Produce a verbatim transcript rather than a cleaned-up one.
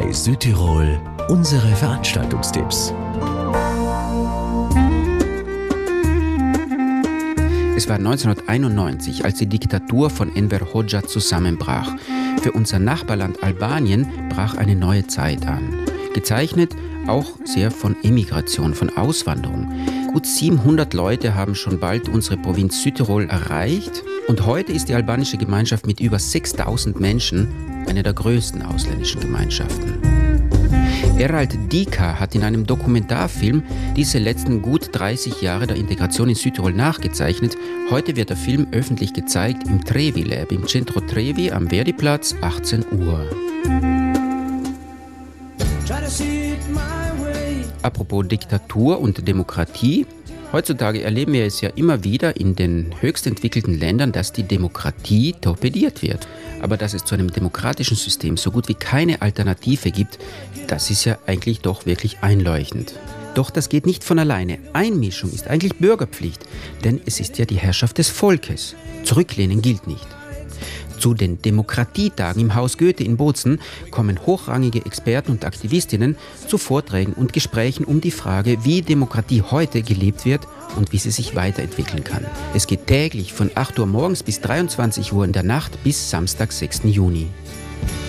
bei Südtirol unsere Veranstaltungstipps. Es war neunzehnhunderteinundneunzig, als die Diktatur von Enver Hoxha zusammenbrach. Für unser Nachbarland Albanien brach eine neue Zeit an. Gezeichnet auch sehr von Emigration, von Auswanderung. Gut siebenhundert Leute haben schon bald unsere Provinz Südtirol erreicht. Und heute ist die albanische Gemeinschaft mit über sechstausend Menschen eine der größten ausländischen Gemeinschaften. Erald Dika hat in einem Dokumentarfilm diese letzten gut dreißig Jahre der Integration in Südtirol nachgezeichnet. Heute wird der Film öffentlich gezeigt im Trevi Lab, im Centro Trevi am Verdiplatz, achtzehn Uhr. Apropos Diktatur und Demokratie. Heutzutage erleben wir es ja immer wieder in den höchst entwickelten Ländern, dass die Demokratie torpediert wird. Aber dass es zu einem demokratischen System so gut wie keine Alternative gibt, das ist ja eigentlich doch wirklich einleuchtend. Doch das geht nicht von alleine. Einmischung ist eigentlich Bürgerpflicht, denn es ist ja die Herrschaft des Volkes. Zurücklehnen gilt nicht. Zu den Demokratietagen im Haus Goethe in Bozen kommen hochrangige Experten und Aktivistinnen zu Vorträgen und Gesprächen um die Frage, wie Demokratie heute gelebt wird und wie sie sich weiterentwickeln kann. Es geht täglich von acht Uhr morgens bis dreiundzwanzig Uhr in der Nacht bis Samstag, sechsten Juni.